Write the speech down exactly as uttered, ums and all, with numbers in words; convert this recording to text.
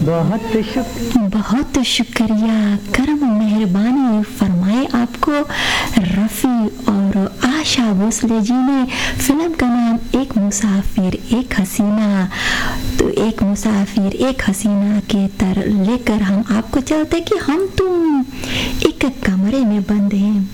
बहुत शुक्रिया। बहुत शुक्रिया, करम मेहरबानी फरमाए आपको। रफ़ी और आशा भोसले जी ने फिल्म का नाम एक मुसाफिर एक हसीना, तो एक मुसाफिर एक हसीना के तर लेकर हम आपको चलते कि हम तुम एक कमरे में बंद हैं,